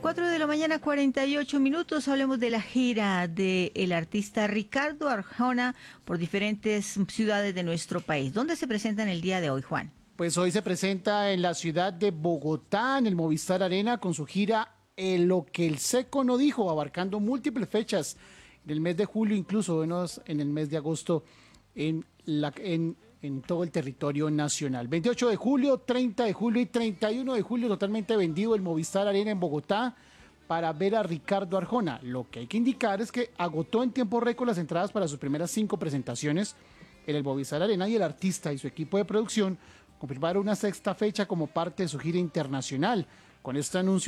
4 de la mañana, 48 minutos. Hablemos de la gira del artista Ricardo Arjona por diferentes ciudades de nuestro país. ¿Dónde se presenta en el día de hoy, Juan? Pues hoy se presenta en la ciudad de Bogotá, en el Movistar Arena, con su gira Lo que el Seco no dijo, abarcando múltiples fechas en el mes de julio, incluso en el mes de agosto, en todo el territorio nacional. 28 de julio, 30 de julio y 31 de julio, totalmente vendido el Movistar Arena en Bogotá para ver a Ricardo Arjona. Lo que hay que indicar es que agotó en tiempo récord las entradas para sus primeras 5 presentaciones en el Movistar Arena, y el artista y su equipo de producción confirmaron una sexta fecha como parte de su gira internacional. Con este anuncio